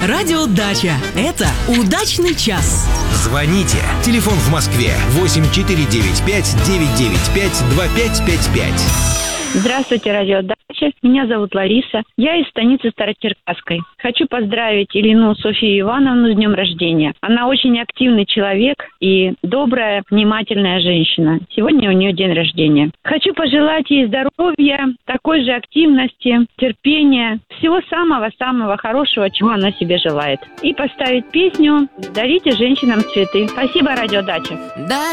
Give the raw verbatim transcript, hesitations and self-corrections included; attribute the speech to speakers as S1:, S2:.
S1: Радио Дача. Это удачный час.
S2: Звоните. Телефон в Москве восемь четыре девять пять девять девять пять два пять пять пять.
S3: Здравствуйте, Радио Дача. Меня зовут Лариса. Я из станицы Старочеркасской. Хочу поздравить Илину Софию Ивановну с днем рождения. Она очень активный человек и добрая, внимательная женщина. Сегодня у нее день рождения. Хочу пожелать ей здоровья, такой же активности, терпения, всего самого-самого хорошего, чего она себе желает. И поставить песню «Дарите женщинам цветы». Спасибо, Радио Дача.